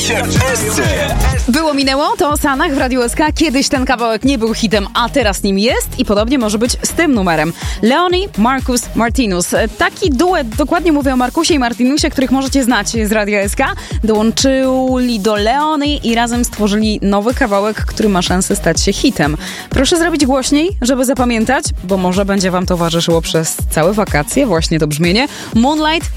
się w SC. Było minęło, to o Sanach w Radiu SK. Kiedyś ten kawałek nie był hitem, a teraz nim jest i podobnie może być z tym numerem. Leoni, Marcus, Martinus. Taki duet, dokładnie mówię o Markusie i Martinusie, których możecie znać z Radia SK. Dołączyli do Leoni i razem stworzyli nowy kawałek, który ma szansę stać się hitem. Proszę zrobić głośniej, żeby zapamiętać, bo może będzie wam towarzyszyło przez całe wakacje, właśnie to brzmienie. Moonlight